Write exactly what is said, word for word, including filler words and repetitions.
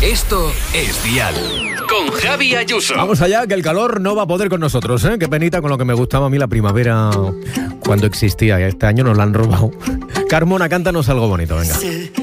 Esto es Dial. Con Javi Ayuso. Vamos allá, que el calor no va a poder con nosotros, ¿eh? Qué penita con lo que me gustaba a mí la primavera cuando existía. Este año nos la han robado. Carmona, cántanos algo bonito, venga. Sé